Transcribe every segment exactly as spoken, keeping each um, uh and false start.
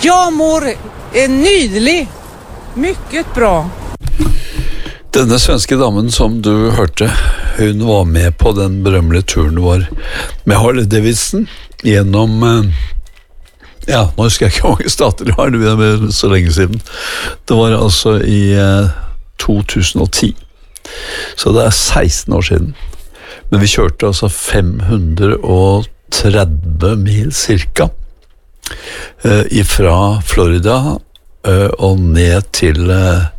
Ja, mor är nydelig. Mycket bra. Denne svenske damen som du hørte, hun var med på den berømmelige turen vår med Harley Davidson gjennom, ja, nå husker jeg ikke hvor mange stater det var, det var så lenge siden. Det var altså i to tusen og ti, så det er seksten år siden. Men vi kjørte altså fem hundre og tretti mil cirka, ifra Florida og ned til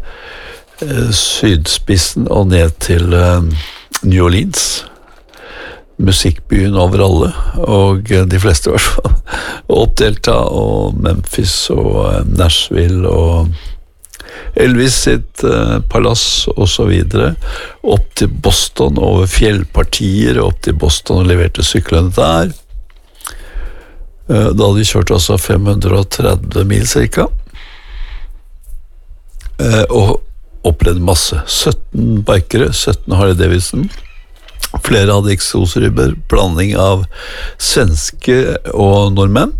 sydspissen og ned til New Orleans, musikkbyen over alle, og de fleste i hvert fall, og Delta og Memphis og Nashville og Elvis sitt palass og så videre, opp til Boston, over fjellpartier, opp til Boston og leverte syklene der. Da hadde vi kjørt altså fem hundre og tretti mil cirka, og opplevde masse. sytten bikere, sytten Harley Davidson. Flere hadde eksosribber, blanding av svenske og nordmenn.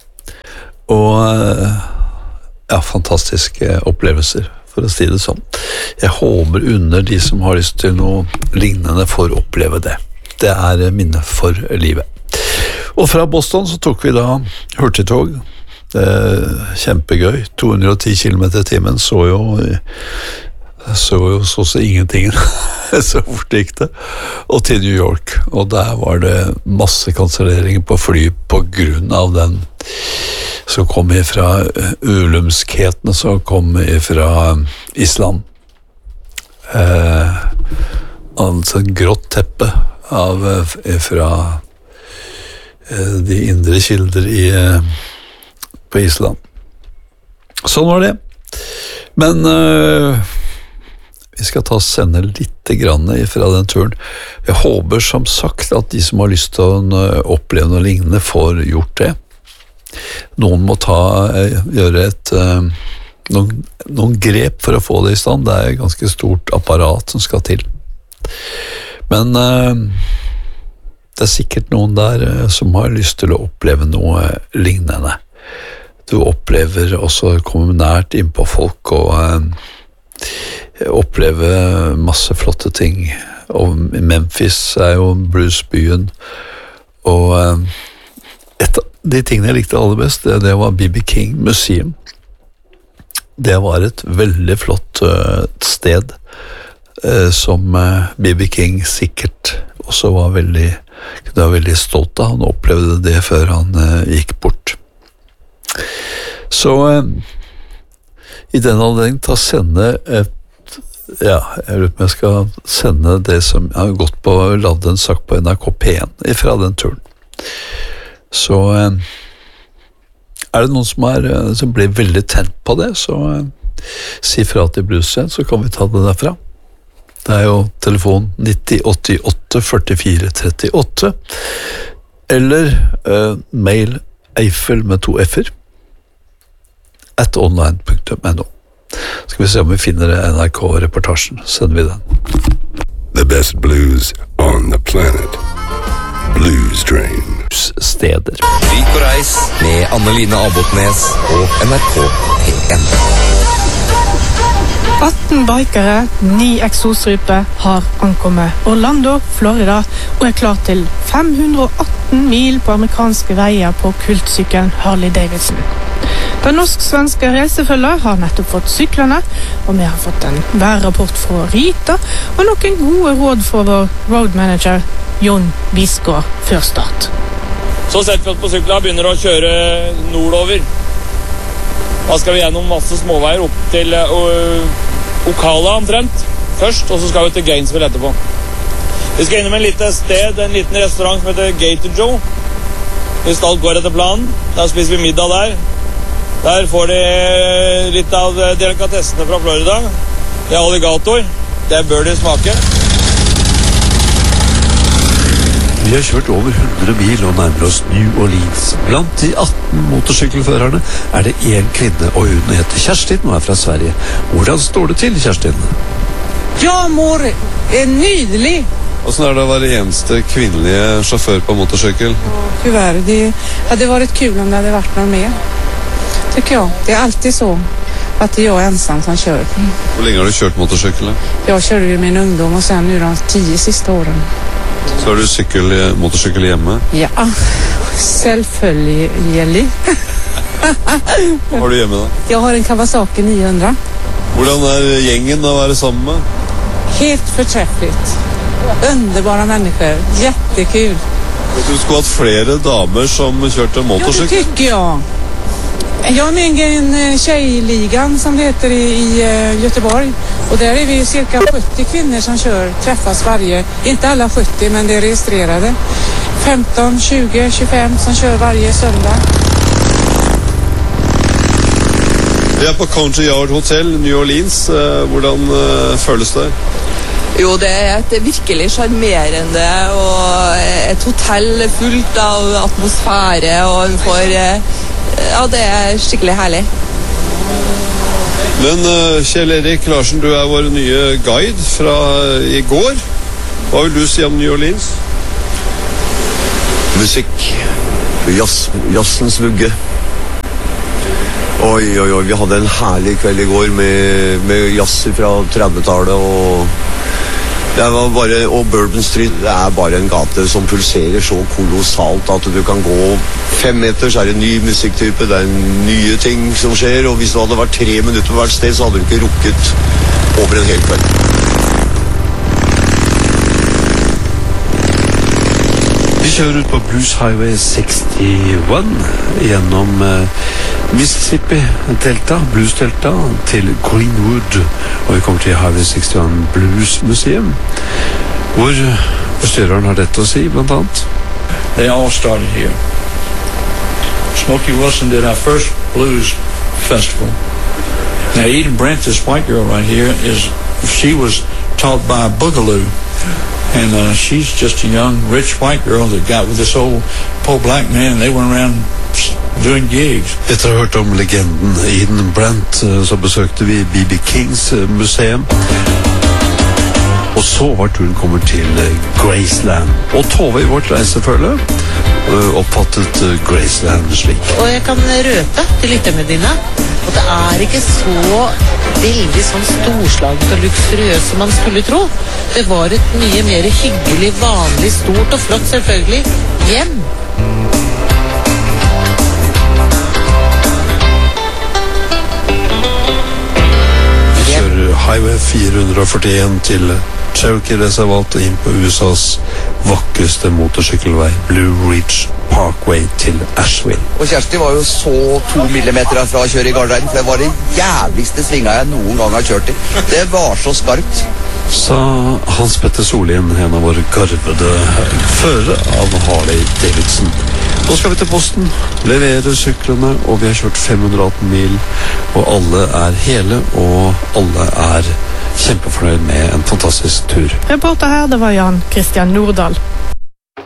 Og ja, fantastiske opplevelser, for å si det sånn. Jeg håper under de som har lyst til noe lignende for å oppleve det. Det er minne for livet. Og fra Boston så tok vi da hurtigtog. Kjempegøy. to hundre og ti kilometer i timen, så jo så jo så så ingenting så fort gikk det, og til New York, og der var det masse kanselleringer på fly på grunn av den som kom ifra ulumskhetene som kom ifra Island. Eh, altså en grått teppe av ifra eh, de indre kilder i, på Island. Sånn var det. Men eh, vi skal ta og sende litt grann fra den turen. Jeg håper som sagt at de som har lyst til å oppleve noe lignende får gjort det. Noen må ta, gjøre et, noen, noen grep for å få det i stand. Det er et ganske stort apparat som skal til. Men det er sikkert noen der som har lyst til å oppleve noe lignende. Du opplever også å komme nært inn på folk og oppleve masse flotte ting, og Memphis er jo bluesbyen, og et av de tingene jeg likte aller best, det, det var B B King Museum. Det var et veldig flott sted, som B B King sikkert også var veldig, kunne være veldig stolt av. Han opplevde det før han gikk bort. Så i denne anledning ta sende et ja, jeg lurer på om jeg skal sende det som jeg har gått på og ladd en sak på N R K P én fra den turen. Så er det noen som, er, som blir veldig tent på det, så si fra til Bluesrett, så kan vi ta det derfra. Det er jo telefon nitti åttiåtte førtifire trettiåtte, eller uh, mail Eiffel med to f-er at online punktum no. Skal vi se om vi finner N R K-reportasjen, sender vi den. The best blues on the planet. Blues Train. Steder. Ryk og reis med Anne-Line Abotnes og N R K P én. atten bikere, ni eksosryper har ankommet Orlando, Florida, og er klar til fem hundre og atten mil på amerikanske veier på kultsykkelen Harley Davidson. Den norsk-svenske reisefølger har nettopp fått syklene, og vi har fått en værrapport fra Rita, og noen gode råd fra vår roadmanager, Jon Bisgaard, før start. Så setter vi oss på sykla og begynner å kjøre nordover. Da skal vi gjennom masse småveier opp til uh, Ocala omtrent først, og så skal vi til Gainesville etterpå. Vi skal innom en liten sted, en liten restaurant som heter Gator Joe. Hvis alt går etter planen, da spiser vi middag der. Der får de litt av delikatessene fra Florida. Det er alligator. Det bør de smake. Vi har kjørt over hundre mil og nærmer oss New Orleans. Blant de atten motorsykkelførerne er det en kvinne, og hun heter Kerstin og er fra Sverige. Hvordan står det til, Kerstin? Ja, mor är nydelig. Hvordan er det å være eneste kvinnelige sjåfør på motorsykkel? Ja, tyvärr. Det hade varit kul om det hade varit någon mer. tycker jag. Det är alltid så att det är jag ensam som kör. Hvor lenge har du kjørt motorsykkel? Jag körde ju min ungdom och sen nu de tio sista åren. Så har du sykkel, motorsykkel hjemme? Ja, selvfølgelig. Hva har du hjemme da? Jag har en Kawasaki niohundra. Hvordan er gjengen å være sammen med? Helt förträffligt. Underbara människor. Jättekul. Du skulle hatt flere damer som kjørte Ja, det motorsykkel. tycker jag. Jag är med i en tjejligan som det heter i, i eh, Göteborg. Och där är vi cirka sjuttio kvinnor som kör, träffas varje. Inte alla sjuttio, men det är registrerade. femton, tjugo, tjugofem som kör varje söndag. Vi er på Country Yard Hotel, New Orleans. Eh, Hvordan eh, føles det? Jo, det er et virkelig charmerende og et hotell fullt av atmosfære, og vi får, eh, ja, det er skikkelig herlig. Men eh, Kjell Erik Larsen, du er vår nye guide fra eh, i går. Hva vil du si om New Orleans? Musikk. Jazz, jazzens vugge. Oi, oi, oi, vi hadde en herlig kveld i går med, med jazz fra trettitallet og det var bare, og Bourbon Street, det er bare en gate som pulserer så kolossalt at du kan gå fem meter, så er det en ny musikktype, det er nye ting som skjer, og hvis du hadde vært tre minutter på hvert sted, så hadde du ikke rukket over en hel kveld. Vi kjører ut på Blues Highway sekstién gjennom uh, Mississippi Delta, Blues Delta, til Greenwood, og vi kommer til Highway sekstién Blues Museum, hvor bestyreren har dette å si, blant annet. They all started here. Smokey Wilson did our first blues festival. Now Eden Brent, this white girl right here, is she was taught by Boogaloo. And uh, she's just a young, rich white girl that got with this old poor black man, and they went around doing gigs. Etter å ha hørt om legenden Eden Brent, så besøkte vi B B Kings museum. Og så var turen kommet til Graceland. Og Tove i vårt reisefølge oppfattet Graceland slik. Og jeg kan røpe til lytterne dine at det er ikke så veldig sånn storslaget og luksuriøst som man skulle tro. Det var et mye mer hyggelig, vanlig, stort og flott selvfølgelig hjem. Vi kjører Highway fire førtién til Cherokee-reservatet inn på U S A's vakreste motorsykkelvei, Blue Ridge Parkway til Asheville. Og Kjersti var jo så to millimeter fra å kjøre i Gardereiden, for det var det jævligste svinga jeg noen gang har kjørt i. Det var så skarpt. Sa Hans Petter Solien, en av våre garvede førere av Harley Davidson. Nå skal vi til Boston, levere syklene, og vi har kjørt fem hundre og atten mil, og alle er hele, og alle er kjempefornøyd med en fantastisk tur. Reporter her, det var Jan Christian Nordahl.